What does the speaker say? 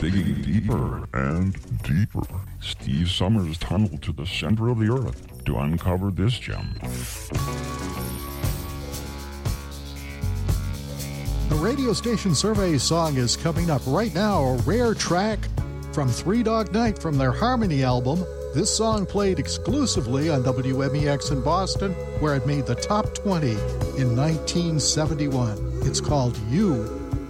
Digging deeper and deeper, Steve Summers tunneled to the center of the earth to uncover this gem. The radio station survey song is coming up right now, a rare track from Three Dog Night from their Harmony album. This song played exclusively on WMEX in Boston, where it made the top 20 in 1971. It's called You